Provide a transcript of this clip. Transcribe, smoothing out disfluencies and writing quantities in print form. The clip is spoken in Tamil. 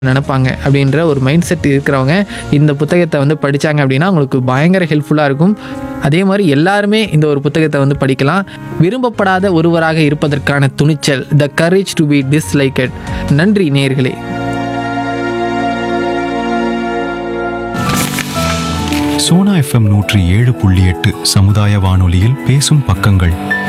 நினைப்பாங்க அப்படின்ற ஒரு மைண்ட் செட் இருக்கிறவங்க இந்த புத்தகத்தை வந்து படித்தாங்க அப்படின்னா அவங்களுக்கு பயங்கர ஹெல்ப்ஃபுல்லாக இருக்கும். அதே மாதிரி எல்லாருமே இந்த ஒரு புத்தகத்தை வந்து படிக்கலாம். விரும்பப்படாத ஒருவராக இருப்பதற்கான துணிச்சல், the courage to be disliked. நன்றி நேயர்களே. சோனா FM 107.8 சமுதாய வானொலியில் பேசும் பக்கங்கள்.